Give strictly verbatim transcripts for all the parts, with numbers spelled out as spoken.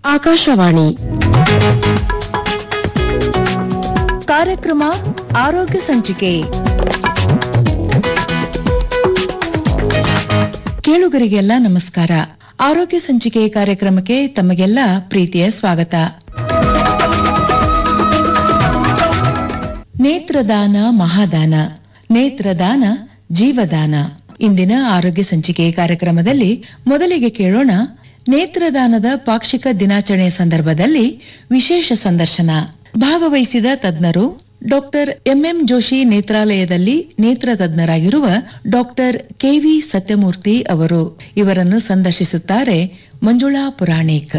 ಆಕಾಶವಾಣಿ ಕಾರ್ಯಕ್ರಮ ಆರೋಗ್ಯ ಸಂಚಿಕೆ. ಕೇಳುಗರಿಗೆಲ್ಲ ನಮಸ್ಕಾರ. ಆರೋಗ್ಯ ಸಂಚಿಕೆ ಕಾರ್ಯಕ್ರಮಕ್ಕೆ ತಮಗೆಲ್ಲ ಪ್ರೀತಿಯ ಸ್ವಾಗತ. ನೇತ್ರದಾನ ಮಹಾದಾನ, ನೇತ್ರದಾನ ಜೀವದಾನ. ಇಂದಿನ ಆರೋಗ್ಯ ಸಂಚಿಕೆ ಕಾರ್ಯಕ್ರಮದಲ್ಲಿ ಮೊದಲಿಗೆ ಕೇಳೋಣ ನೇತ್ರದಾನದ ಪಾಕ್ಷಿಕ ದಿನಾಚರಣೆಯ ಸಂದರ್ಭದಲ್ಲಿ ವಿಶೇಷ ಸಂದರ್ಶನ. ಭಾಗವಹಿಸಿದ ತಜ್ಞರು ಡಾಕ್ಟರ್ ಎಂಎಂ ಜೋಶಿ ನೇತ್ರಾಲಯದಲ್ಲಿ ನೇತ್ರ ತಜ್ಞರಾಗಿರುವ ಡಾಕ್ಟರ್ ಕೆವಿ ಸತ್ಯಮೂರ್ತಿ ಅವರು. ಇವರನ್ನು ಸಂದರ್ಶಿಸುತ್ತಾರೆ ಮಂಜುಳಾ ಪುರಾಣಿಕ್.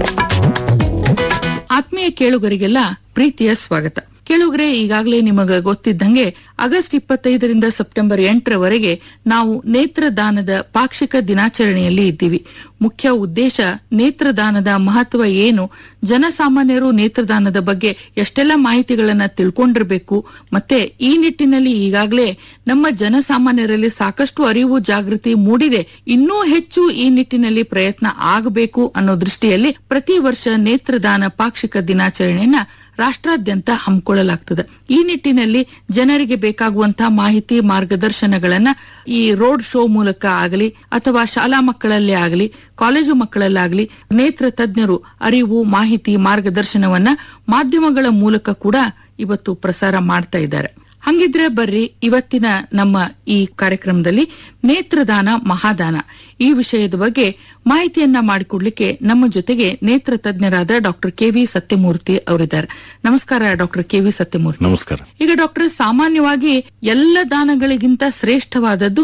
ಆತ್ಮೀಯ ಕೇಳುಗರಿಗೆಲ್ಲ ಪ್ರೀತಿಯ ಸ್ವಾಗತ. ಕೇಳುಗರೆ, ಈಗಾಗಲೇ ನಿಮಗೆ ಗೊತ್ತಿದ್ದಂಗೆ ಆಗಸ್ಟ್ ಇಪ್ಪತ್ತೈದರಿಂದ ಸೆಪ್ಟೆಂಬರ್ ಎಂಟರವರೆಗೆ ನಾವು ನೇತ್ರದಾನದ ಪಾಕ್ಷಿಕ ದಿನಾಚರಣೆಯಲ್ಲಿ ಇದ್ದೀವಿ. ಮುಖ್ಯ ಉದ್ದೇಶ ನೇತ್ರದಾನದ ಮಹತ್ವ ಏನು, ಜನಸಾಮಾನ್ಯರು ನೇತ್ರದಾನದ ಬಗ್ಗೆ ಎಷ್ಟೆಲ್ಲ ಮಾಹಿತಿಗಳನ್ನ ತಿಳ್ಕೊಂಡಿರ್ಬೇಕು, ಮತ್ತೆ ಈ ನಿಟ್ಟಿನಲ್ಲಿ ಈಗಾಗಲೇ ನಮ್ಮ ಜನಸಾಮಾನ್ಯರಲ್ಲಿ ಸಾಕಷ್ಟು ಅರಿವು ಜಾಗೃತಿ ಮೂಡಿದೆ. ಇನ್ನೂ ಹೆಚ್ಚು ಈ ನಿಟ್ಟಿನಲ್ಲಿ ಪ್ರಯತ್ನ ಆಗಬೇಕು ಅನ್ನೋ ದೃಷ್ಟಿಯಲ್ಲಿ ಪ್ರತಿ ವರ್ಷ ನೇತ್ರದಾನ ಪಾಕ್ಷಿಕ ದಿನಾಚರಣೆಯನ್ನ ರಾಷ್ಟ್ರಾದ್ಯಂತ ಹಮ್ಮಿಕೊಳ್ಳಲಾಗ್ತದೆ. ಈ ನಿಟ್ಟಿನಲ್ಲಿ ಜನರಿಗೆ ಬೇಕಾಗುವಂತಹ ಮಾಹಿತಿ ಮಾರ್ಗದರ್ಶನಗಳನ್ನ ಈ ರೋಡ್ ಶೋ ಮೂಲಕ ಆಗಲಿ ಅಥವಾ ಶಾಲಾ ಮಕ್ಕಳಲ್ಲೇ ಆಗಲಿ ಕಾಲೇಜು ಮಕ್ಕಳಲ್ಲಾಗಲಿ ನೇತ್ರ ತಜ್ಞರು ಅರಿವು ಮಾಹಿತಿ ಮಾರ್ಗದರ್ಶನವನ್ನ ಮಾಧ್ಯಮಗಳ ಮೂಲಕ ಕೂಡ ಇವತ್ತು ಪ್ರಸಾರ ಮಾಡ್ತಾ ಇದ್ದಾರೆ. ಹಂಗಿದ್ರೆ ಬರ್ರಿ ಇವತ್ತಿನ ನಮ್ಮ ಈ ಕಾರ್ಯಕ್ರಮದಲ್ಲಿ ನೇತ್ರದಾನ ಮಹಾದಾನ ಈ ವಿಷಯದ ಬಗ್ಗೆ ಮಾಹಿತಿಯನ್ನ ಮಾಡಿಕೊಡ್ಲಿಕ್ಕೆ ನಮ್ಮ ಜೊತೆಗೆ ನೇತ್ರ ತಜ್ಞರಾದ ಡಾಕ್ಟರ್ ಕೆವಿ ಸತ್ಯಮೂರ್ತಿ ಅವರಿದ್ದಾರೆ. ನಮಸ್ಕಾರ ಡಾಕ್ಟರ್ ಕೆವಿ ಸತ್ಯಮೂರ್ತಿ. ನಮಸ್ಕಾರ. ಈಗ ಡಾಕ್ಟರ್, ಸಾಮಾನ್ಯವಾಗಿ ಎಲ್ಲ ದಾನಗಳಿಗಿಂತ ಶ್ರೇಷ್ಠವಾದದ್ದು